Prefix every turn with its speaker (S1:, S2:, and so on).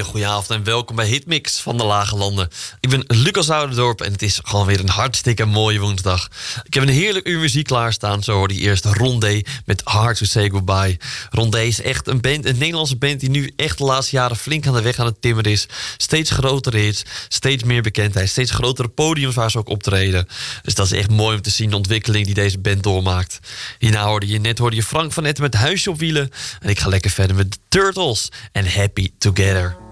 S1: goedenavond en welkom bij Hitmix van de Lage Landen. Ik ben Lucas Ouderdorp en het is gewoon weer een hartstikke mooie woensdag. Ik heb een heerlijk uur muziek klaarstaan. Zo hoorde je eerst Rondé met Hard to Say Goodbye. Rondé is echt een Nederlandse band die nu echt de laatste jaren flink aan de weg aan het timmeren is. Steeds grotere hits, steeds meer bekendheid, steeds grotere podiums waar ze ook optreden. Dus dat is echt mooi om te zien de ontwikkeling die deze band doormaakt. Hierna hoorde je Frank van Etten met Huisje op Wielen. En ik ga lekker verder met The Turtles en Happy Together.